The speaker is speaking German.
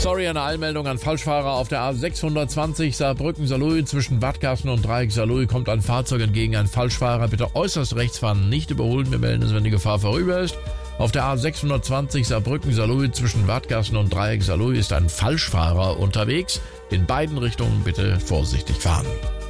Sorry, eine Eilmeldung an Falschfahrer auf der A620 Saarbrücken-Saarlouis zwischen Wadgassen und Dreieck Saarlouis kommt ein Fahrzeug entgegen. Ein Falschfahrer, bitte äußerst rechts fahren, nicht überholen. Wir melden es, wenn die Gefahr vorüber ist. Auf der A620 Saarbrücken-Saarlouis zwischen Wadgassen und Dreieck Saarlouis ist ein Falschfahrer unterwegs. In beiden Richtungen bitte vorsichtig fahren.